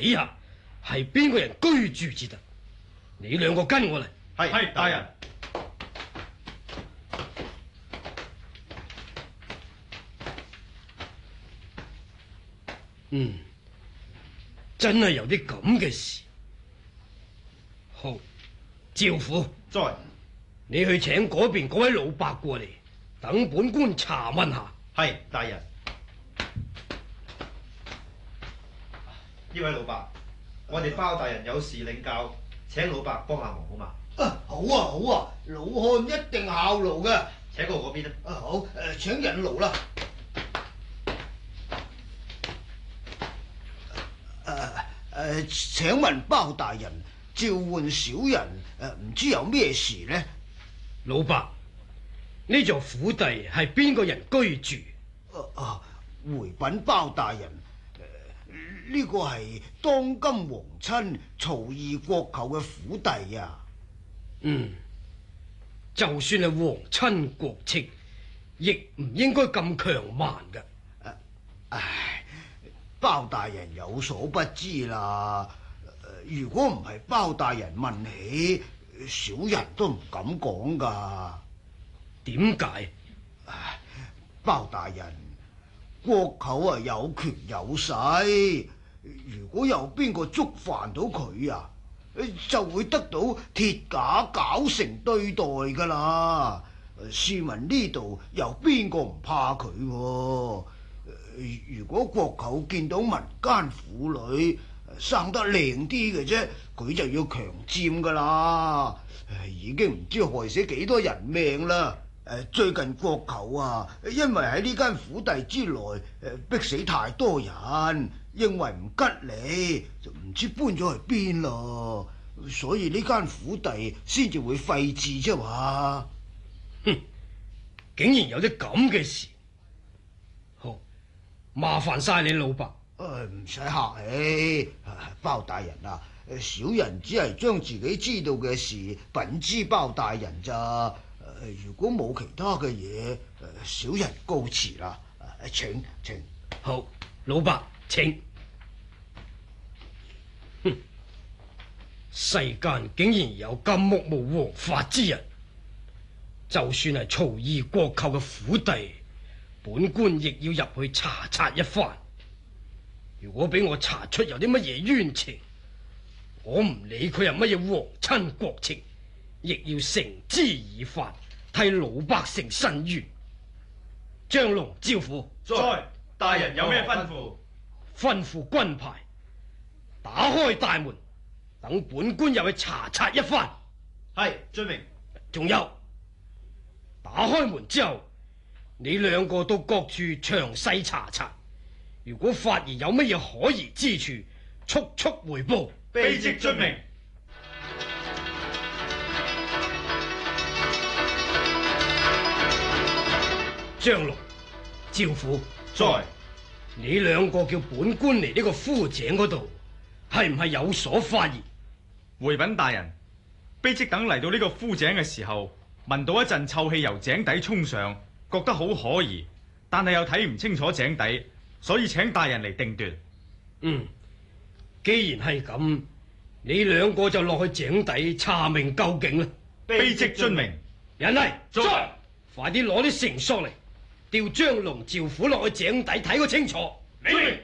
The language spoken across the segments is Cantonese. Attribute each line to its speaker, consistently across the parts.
Speaker 1: 睇下係邊個人居住至得。你兩個跟我嚟。
Speaker 2: 係大人。
Speaker 1: 真係有啲咁嘅事。好，趙府
Speaker 2: 在。
Speaker 1: 你去請嗰邊嗰位老伯過嚟，等本官查問下。
Speaker 2: 係大人。呢位老伯，我哋包大人有事領教，請老伯幫下忙好嘛？
Speaker 3: 好啊好啊，老漢一定效勞嘅。
Speaker 2: 請過嗰邊啦。
Speaker 3: 好，請引路啦。請問包大人召喚小人，唔知有咩事呢？
Speaker 1: 老伯，呢座府邸係邊個人居住？
Speaker 3: 回稟包大人，呢個係當今皇親曹二國舅嘅府邸啊。
Speaker 1: 就算係皇親國戚，亦唔應該咁強蠻嘅。
Speaker 3: 唉，包大人有所不知啦。如果唔係包大人問起，小人都唔敢講噶。
Speaker 1: 點解？
Speaker 3: 包大人，國舅啊有權有勢，如果有邊個觸犯到佢啊，就會得到鐵架絞成對待噶啦。試問呢度有邊個唔怕佢？如果國舅見到民間婦女生得靚啲嘅啫，佢就要強佔噶啦。已經唔知害死幾多人命啦。最近國舅啊，因為喺呢間府邸之內逼死太多人，認為唔吉利，就唔知搬咗去邊咯。所以呢間府邸先至會廢置啫嘛。
Speaker 1: 竟然有啲咁嘅事。好，麻煩晒你老伯。
Speaker 3: 唔使客氣，包大人啊，小人只係將自己知道嘅事稟知包大人咋。如果冇其他嘅嘢，小人告辭啦。請。
Speaker 1: 好，老伯請。世間竟然有咁目無王法之人，就算係曹二國舅嘅府邸，本官亦要入去查察一番。如果俾我查出有啲乜嘢冤情，我唔理佢係乜嘢皇親國戚，亦要繩之以法，替老百姓申冤。張龍招撫。
Speaker 2: 在。大人有咩吩咐？
Speaker 1: 吩咐軍牌，打開大門，等本官入去查察一番。
Speaker 2: 係，遵命。
Speaker 1: 仲有，打開門之後，你兩個到各處詳細查察。如果發現有乜嘢可疑之處，速速回報。
Speaker 2: 卑職遵命。
Speaker 1: 張龍、趙撫
Speaker 2: 在。
Speaker 1: 你兩個叫本官嚟呢個枯井嗰度，係唔係有所發現？
Speaker 4: 回稟大人，卑職等嚟到呢個枯井嘅時候，聞到一陣臭氣由井底衝上，覺得好可疑，但係又睇唔清楚井底，所以請大人嚟定奪。
Speaker 1: 既然係咁，你兩個就落去井底查明究竟啦。
Speaker 4: 卑職遵命。
Speaker 1: 人嚟，
Speaker 2: 在。
Speaker 1: 快啲攞啲繩索嚟，調張龍、趙撫落去井底睇個清楚。
Speaker 2: 遵命。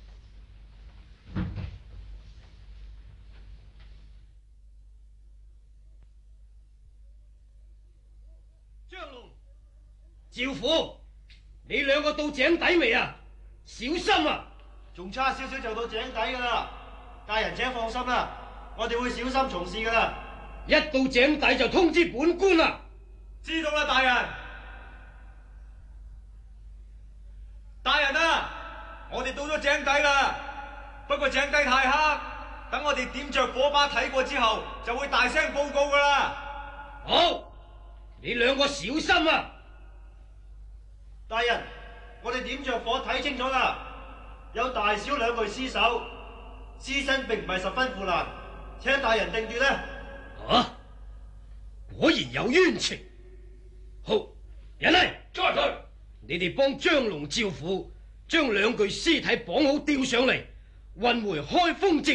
Speaker 1: 張龍、趙撫，你兩個到井底未啊？小心啊！
Speaker 2: 仲差少少就到井底噶啦，大人請放心啦，我哋會小心從事噶啦。
Speaker 1: 一到井底就通知本官啦。
Speaker 2: 知道啦，大人。大人啊，我哋到咗井底啦，不過井底太黑，等我哋點着火把睇過之後，就會大聲報告噶啦。
Speaker 1: 好，你兩個小心啊！
Speaker 2: 大人，我哋點着火睇清楚啦，有大小兩具屍首，屍身並唔係十分腐爛，請大人定奪呢。
Speaker 1: 果然有冤情。好，人嚟，
Speaker 2: 再去。
Speaker 1: 你哋幫張龍、趙撫將兩具屍體綁好吊上嚟，運回開封正